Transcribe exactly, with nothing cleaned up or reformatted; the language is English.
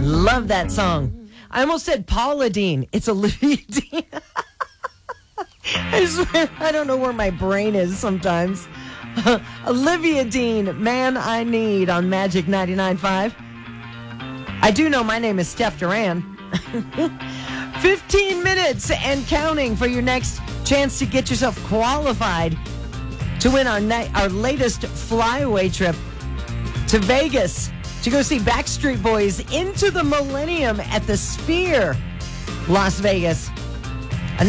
Love that song. I almost said Paula Dean. It's Olivia Dean. I swear, I don't know where my brain is sometimes. Olivia Dean, Man I Need on Magic ninety-nine point five. I do know my name is Steph Duran. fifteen minutes and counting for your next chance to get yourself qualified to win our, na- our latest flyaway trip to Vegas to go see Backstreet Boys Into the Millennium at the Sphere, Las Vegas.